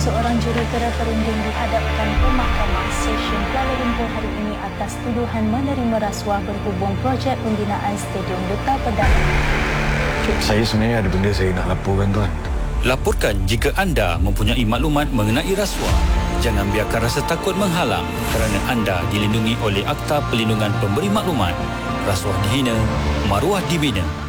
seorang jurutera perunding dihadapkan ke Mahkamah Session Kuala Lumpur hari ini atas tuduhan menerima rasuah berhubung projek pembinaan Stadium Duta Pedang. Saya sebenarnya ada benda saya nak laporkan, tuan. Laporkan jika anda mempunyai maklumat mengenai rasuah. Jangan biarkan rasa takut menghalang kerana anda dilindungi oleh Akta Perlindungan Pemberi Maklumat. Rasuah dihina, maruah dibina.